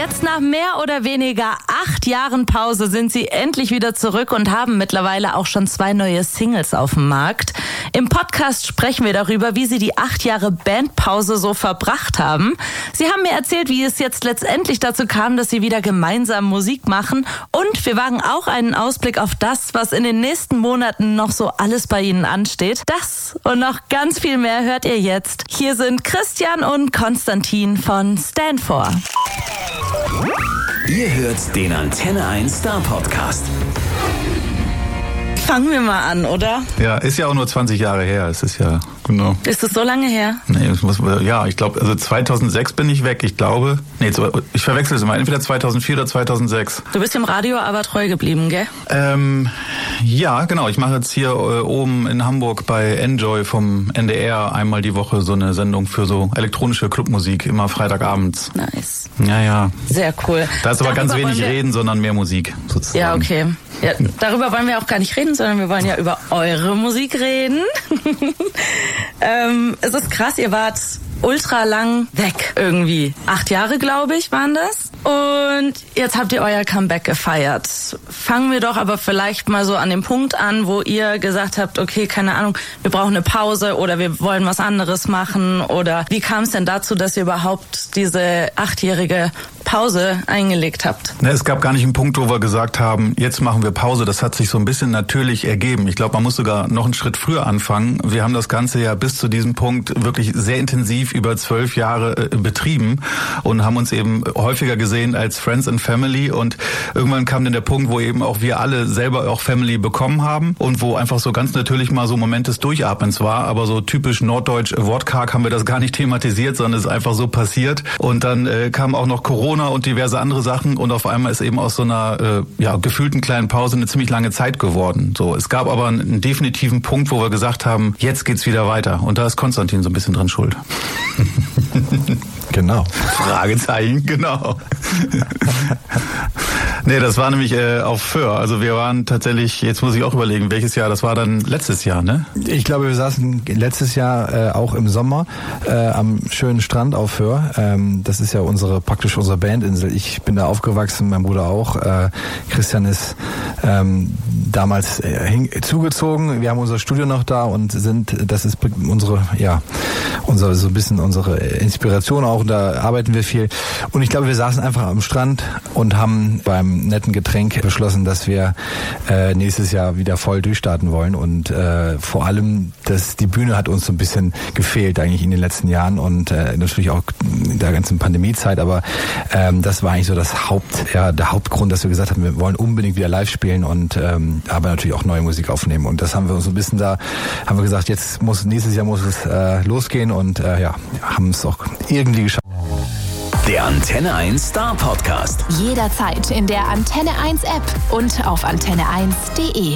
Jetzt nach mehr oder weniger 8 Jahren Pause sind sie endlich wieder zurück und haben mittlerweile auch schon 2 neue Singles auf dem Markt. Im Podcast sprechen wir darüber, wie sie die 8 Jahre Bandpause so verbracht haben. Sie haben mir erzählt, wie es jetzt letztendlich dazu kam, dass sie wieder gemeinsam Musik machen. Und wir wagen auch einen Ausblick auf das, was in den nächsten Monaten noch so alles bei ihnen ansteht. Das und noch ganz viel mehr hört ihr jetzt. Hier sind Christian und Konstantin von Stand4. Ihr hört den Antenne 1 Star Podcast. Fangen wir mal an, oder? Ja, ist ja auch nur 20 Jahre her. Es ist ja, genau. Ist es so lange her? Nee, ich glaube, also 2006 bin ich weg. Ich glaube, ich verwechsel es immer. Entweder 2004 oder 2006. Du bist dem Radio aber treu geblieben, gell? Ja, genau. Ich mache jetzt hier oben in Hamburg bei Enjoy vom NDR einmal die Woche so eine Sendung für so elektronische Clubmusik, immer Freitagabends. Nice. Ja. Sehr cool. Da ist aber ganz wenig Reden, sondern mehr Musik sozusagen. Ja, okay. Ja, darüber wollen wir auch gar nicht reden, sondern wir wollen ja über eure Musik reden. Es ist krass, ihr wart ultra lang weg irgendwie. 8 Jahre, glaube ich, waren das. Und jetzt habt ihr euer Comeback gefeiert. Fangen wir doch aber vielleicht mal so an dem Punkt an, wo ihr gesagt habt, okay, keine Ahnung, wir brauchen eine Pause oder wir wollen was anderes machen. Oder wie kam es denn dazu, dass ihr überhaupt diese 8-jährige Pause eingelegt habt? Es gab gar nicht einen Punkt, wo wir gesagt haben, jetzt machen wir Pause. Das hat sich so ein bisschen natürlich ergeben. Ich glaube, man muss sogar noch einen Schritt früher anfangen. Wir haben das Ganze ja bis zu diesem Punkt wirklich sehr intensiv über 12 Jahre betrieben und haben uns eben häufiger gesehen als Friends and Family. Und irgendwann kam dann der Punkt, wo eben auch wir alle selber auch Family bekommen haben und wo einfach so ganz natürlich mal so ein Moment des Durchatmens war. Aber so typisch norddeutsch wortkarg haben wir das gar nicht thematisiert, sondern es ist einfach so passiert. Und dann kam auch noch Corona und diverse andere Sachen und auf einmal ist eben aus so einer gefühlten kleinen Pause eine ziemlich lange Zeit geworden. So, es gab aber einen definitiven Punkt, wo wir gesagt haben, jetzt geht's wieder weiter. Und da ist Konstantin so ein bisschen dran schuld. Genau. Fragezeichen, genau. Nee, das war nämlich auf Föhr. Also wir waren tatsächlich, jetzt muss ich auch überlegen, welches Jahr, das war dann letztes Jahr, ne? Ich glaube, wir saßen letztes Jahr auch im Sommer am schönen Strand auf Föhr. Das ist ja praktisch unsere Bandinsel. Ich bin da aufgewachsen, mein Bruder auch. Christian ist damals zugezogen. Wir haben unser Studio noch da und das ist unsere so ein bisschen unsere Inspiration auch. Da arbeiten wir viel. Und ich glaube, wir saßen einfach am Strand und haben beim netten Getränk beschlossen, dass wir nächstes Jahr wieder voll durchstarten wollen. Und vor allem, die Bühne hat uns so ein bisschen gefehlt eigentlich in den letzten Jahren und natürlich auch in der ganzen Pandemiezeit. Aber das war eigentlich so der Hauptgrund, dass wir gesagt haben, wir wollen unbedingt wieder live spielen und aber natürlich auch neue Musik aufnehmen. Und das haben wir uns so ein bisschen haben wir gesagt, nächstes Jahr muss es losgehen und haben es auch irgendwie geschafft. Der Antenne 1 Star Podcast. Jederzeit in der Antenne 1 App und auf antenne1.de.